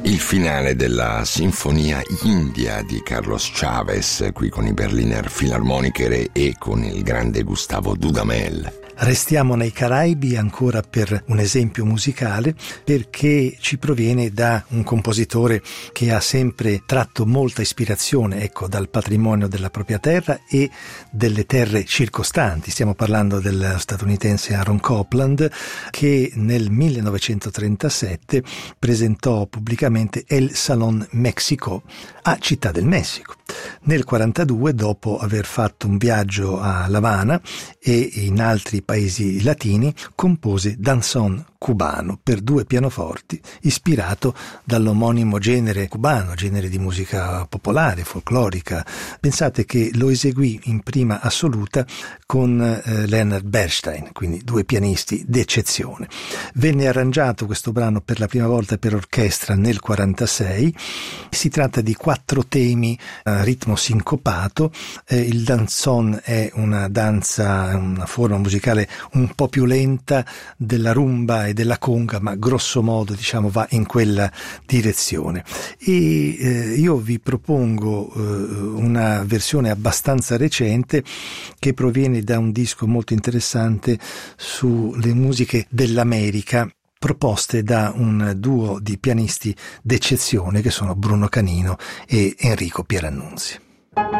Il finale della Sinfonia India di Carlos Chavez, qui con i Berliner Philharmoniker e con il grande Gustavo Dudamel. Restiamo nei Caraibi ancora per un esempio musicale, perché ci proviene da un compositore che ha sempre tratto molta ispirazione, dal patrimonio della propria terra e delle terre circostanti. Stiamo parlando del statunitense Aaron Copland, che nel 1937 presentò pubblicamente El Salón México a Città del Messico. Nel 1942, dopo aver fatto un viaggio a La Habana e in altri paesi latini, compose Danzón cubano per 2 pianoforti, ispirato dall'omonimo genere cubano, genere di musica popolare, folclorica. Pensate che lo eseguì in prima assoluta con Leonard Bernstein, quindi 2 pianisti d'eccezione. Venne arrangiato questo brano per la prima volta per orchestra nel 1946. Si tratta di 4 temi a ritmo sincopato. Il danzón è una danza, una forma musicale un po' più lenta della rumba e della conga, ma grosso modo va in quella direzione. E io vi propongo una versione abbastanza recente che proviene da un disco molto interessante sulle musiche dell'America, proposte da un duo di pianisti d'eccezione che sono Bruno Canino e Enrico Pierannunzi.